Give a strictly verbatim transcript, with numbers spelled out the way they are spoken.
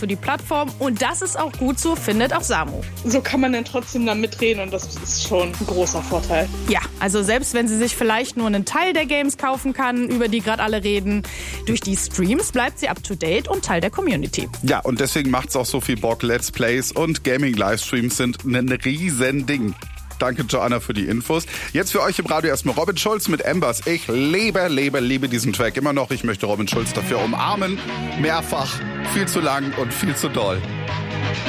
für die Plattform und das ist auch gut so, findet auch Samu. So kann man dann trotzdem da mitreden und das ist schon ein großer Vorteil. Ja, also selbst wenn sie sich vielleicht nur einen Teil der Games kaufen kann, über die gerade alle reden, durch die Streams bleibt sie up to date und Teil der Community. Ja, und deswegen macht es auch so viel Bock. Let's Plays und Gaming-Livestreams sind ein riesen Ding. Danke, Joanna, für die Infos. Jetzt für euch im Radio erstmal Robin Schulz mit Embers. Ich liebe, liebe, liebe diesen Track immer noch. Ich möchte Robin Schulz dafür umarmen. Mehrfach, viel zu lang und viel zu doll.